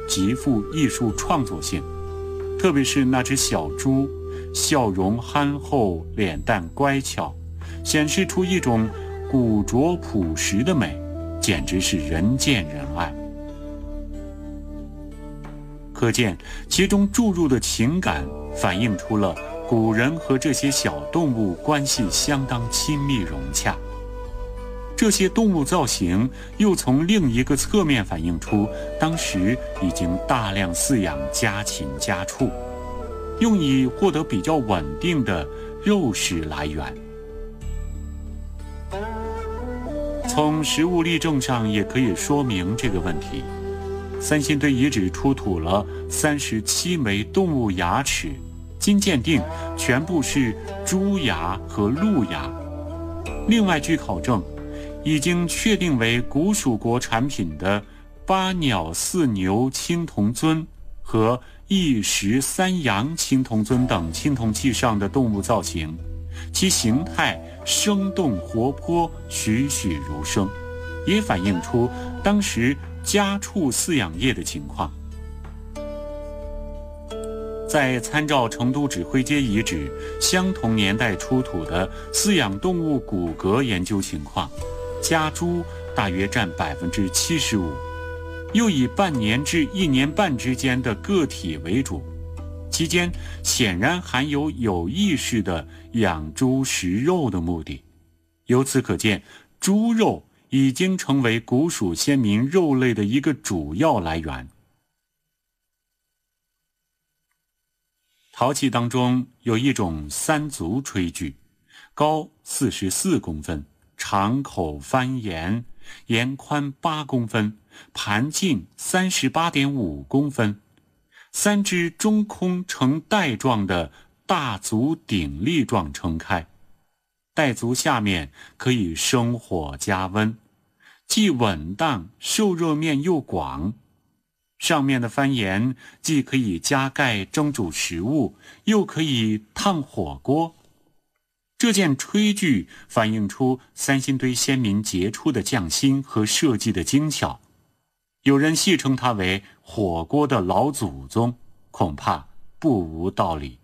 极富艺术创作性，特别是那只小猪，笑容憨厚，脸蛋乖巧，显示出一种古拙朴实的美，简直是人见人爱。可见其中注入的情感反映出了古人和这些小动物关系相当亲密融洽。这些动物造型又从另一个侧面反映出当时已经大量饲养家禽家畜，用以获得比较稳定的肉食来源。从实物例证上也可以说明这个问题。三星堆遗址出土了37枚动物牙齿，经鉴定全部是猪牙和鹿牙。另外据考证，已经确定为古蜀国产品的8鸟4牛青铜尊和1石3羊青铜尊等青铜器上的动物造型，其形态生动活泼，栩栩如生，也反映出当时家畜饲养业的情况。在参照成都指挥街遗址相同年代出土的饲养动物骨骼研究情况，家猪大约占75%，又以半年至1年半之间的个体为主，其间显然含有意识的养猪食肉的目的。由此可见，猪肉已经成为古蜀先民肉类的一个主要来源。陶器当中有一种3足炊具，高44公分，长口翻沿，沿宽8公分，盘径38.5公分，3只中空呈带状的大足鼎立状撑开，带足下面可以生火加温，既稳当，受热面又广。上面的翻沿既可以加盖蒸煮食物，又可以烫火锅。这件炊具反映出三星堆先民杰出的匠心和设计的精巧，有人戏称它为火锅的老祖宗，恐怕不无道理。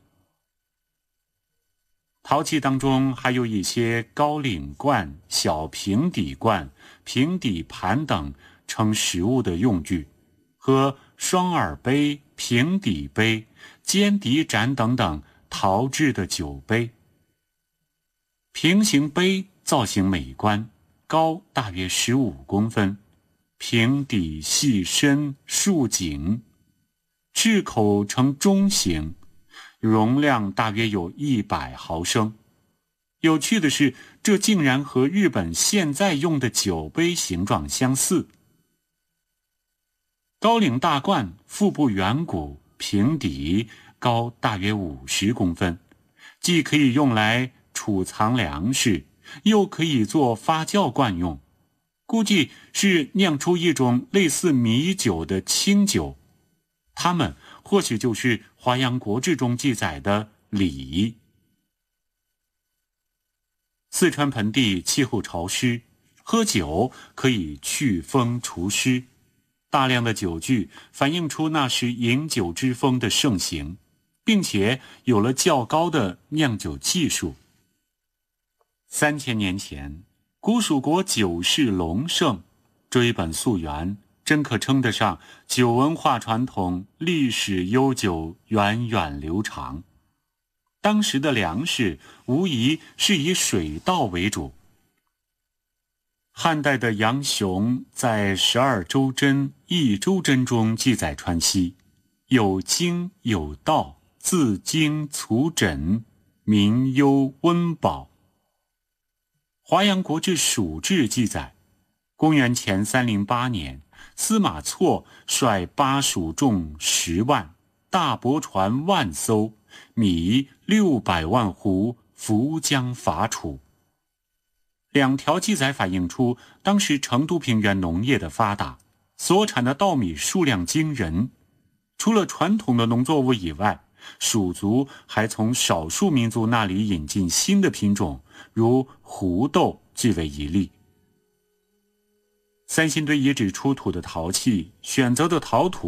陶器当中还有一些高领罐、小平底罐、平底盘等盛食物的用具，和双耳杯、平底杯、尖底盏等等陶制的酒杯。平行杯造型美观，高大约15公分，平底细深，竖颈，置口呈中形，容量大约有100毫升。有趣的是，这竟然和日本现在用的酒杯形状相似。高领大罐腹部圆鼓，平底，高大约50公分，既可以用来储藏粮食，又可以做发酵罐用，估计是酿出一种类似米酒的清酒，它们或许就是《华阳国志》中记载的李。四川盆地气候潮湿，喝酒可以祛风除湿，大量的酒具反映出那时饮酒之风的盛行，并且有了较高的酿酒技术。3000年前，古蜀国酒市隆盛，追本溯源，真可称得上酒文化传统历史悠久，源远流长。当时的粮食无疑是以水稻为主。汉代的杨雄在《12周真·益周真》中记载川西，有京有稻，自京卒枕，民忧温饱。华阳国志·蜀志记载，公元前308年，司马错率巴蜀众10万，大驳船1万艘，米600万斛，浮江伐楚。两条记载反映出当时成都平原农业的发达，所产的稻米数量惊人。除了传统的农作物以外，蜀族还从少数民族那里引进新的品种，如胡豆即为一例。三星堆遗址出土的陶器选择的陶土